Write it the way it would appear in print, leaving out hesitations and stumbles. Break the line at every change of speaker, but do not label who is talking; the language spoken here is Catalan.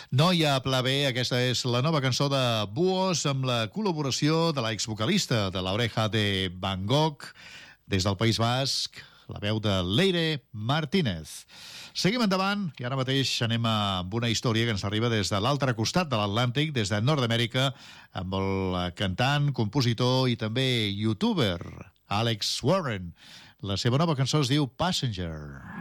No hi ha pla B, aquesta és la nova cançó de Buos amb la col·laboració de l'exvocalista de l'Oreja de Van Gogh des del País Basc, la veu de Leire Martínez. Seguim endavant i ara mateix anem amb una història que ens arriba des de l'altre costat de l'Atlàntic, des de Nord-Amèrica, amb el cantant, compositor i també youtuber Alex Warren. La seva nova cançó es diu Passenger.